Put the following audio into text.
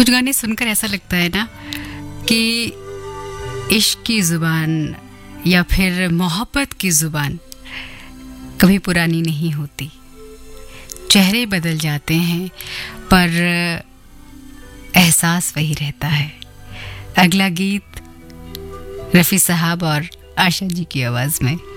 कुछ गाने सुनकर ऐसा लगता है ना कि इश्क की ज़ुबान या फिर मोहब्बत की ज़ुबान कभी पुरानी नहीं होती। चेहरे बदल जाते हैं पर एहसास वही रहता है। अगला गीत रफ़ी साहब और आशा जी की आवाज़ में।